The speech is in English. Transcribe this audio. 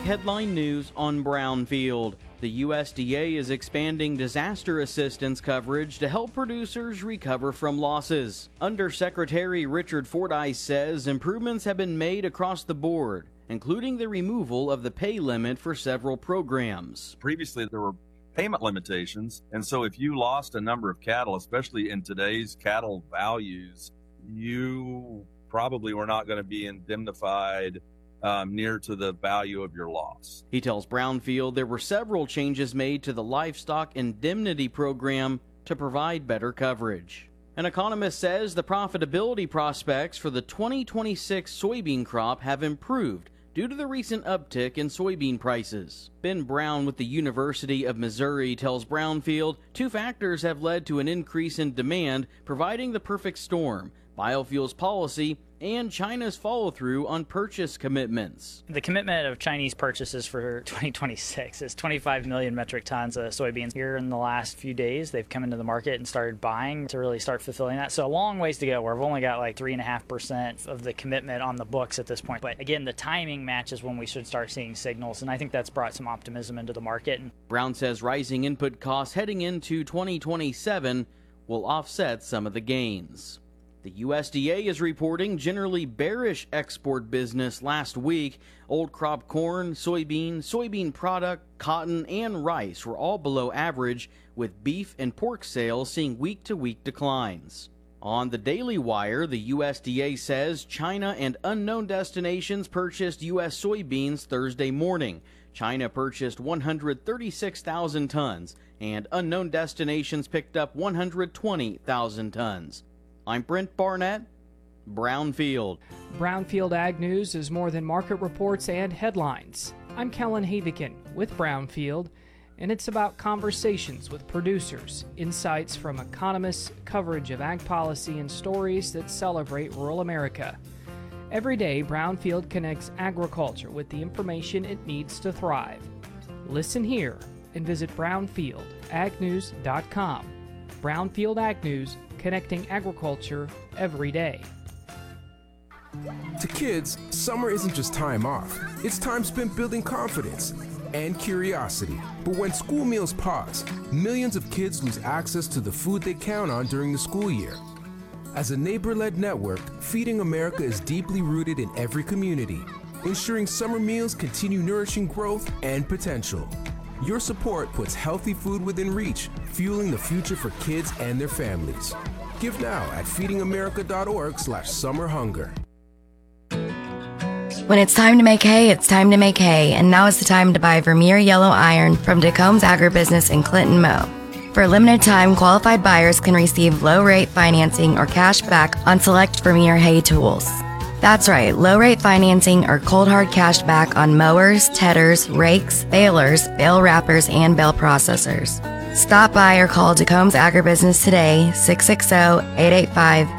headline news on Brownfield. The USDA is expanding disaster assistance coverage to help producers recover from losses. Undersecretary Richard Fordyce says improvements have been made across the board, including the removal of the pay limit for several programs. Previously, there were payment limitations, and so if you lost a number of cattle, especially in today's cattle values, you probably were not going to be indemnified near to the value of your loss. He tells Brownfield there were several changes made to the livestock indemnity program to provide better coverage. An economist says the profitability prospects for the 2026 soybean crop have improved due to the recent uptick in soybean prices. Ben Brown with the University of Missouri tells Brownfield 2 factors have led to an increase in demand, providing the perfect storm: biofuels policy and China's follow-through on purchase commitments. The commitment of Chinese purchases for 2026 is 25 million metric tons of soybeans. Here in the last few days, they've come into the market and started buying to really start fulfilling that. So a long ways to go. We've only got like 3.5% of the commitment on the books at this point. But again, the timing matches when we should start seeing signals, and I think that's brought some optimism into the market. Brown says rising input costs heading into 2027 will offset some of the gains. The USDA is reporting generally bearish export business last week. Old crop corn, soybean product, cotton, and rice were all below average, with beef and pork sales seeing week-to-week declines. On the Daily Wire, the USDA says China and unknown destinations purchased U.S. soybeans Thursday morning. China purchased 136,000 tons, and unknown destinations picked up 120,000 tons. I'm Brent Barnett, Brownfield. Brownfield Ag News is more than market reports and headlines. I'm Kellen Havikin with Brownfield, and it's about conversations with producers, insights from economists, coverage of ag policy, and stories that celebrate rural America. Every day, Brownfield connects agriculture with the information it needs to thrive. Listen here and visit brownfieldagnews.com. Brownfield Ag News, connecting agriculture every day. To kids, summer isn't just time off. It's time spent building confidence and curiosity. But when school meals pause, millions of kids lose access to the food they count on during the school year. As a neighbor-led network, Feeding America is deeply rooted in every community, ensuring summer meals continue nourishing growth and potential. Your support puts healthy food within reach, fueling the future for kids and their families. Give now at feedingamerica.org/summerhunger. When it's time to make hay, it's time to make hay, and now is the time to buy Vermeer Yellow Iron from DeCombs Agribusiness in Clinton, Mo. For a limited time, qualified buyers can receive low-rate financing or cash back on select Vermeer hay tools. That's right, low-rate financing or cold hard cash back on mowers, tedders, rakes, balers, bale wrappers, and bale processors. Stop by or call DeCombs Agribusiness today, 660-885